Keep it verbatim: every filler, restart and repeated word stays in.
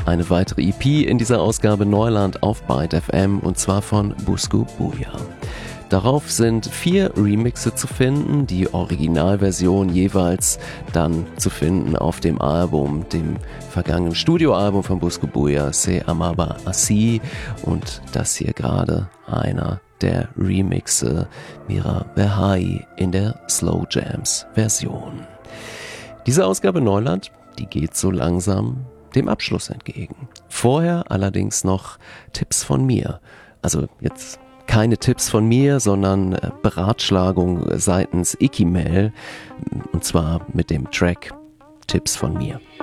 eine weitere E P in dieser Ausgabe Neuland auf Byte F M, und zwar von Busco Buja. Darauf sind vier Remixe zu finden, die Originalversion jeweils dann zu finden auf dem Album, dem vergangenen Studioalbum von Busco Buja, Se Amaba Así, und das hier gerade einer der Remixe, Mira Verhai in der Slow Jams Version. Diese Ausgabe Neuland, die geht so langsam dem Abschluss entgegen. Vorher allerdings noch Tipps von mir. Also jetzt keine Tipps von mir, sondern Beratschlagung seitens Ikimel, und zwar mit dem Track Tipps von mir.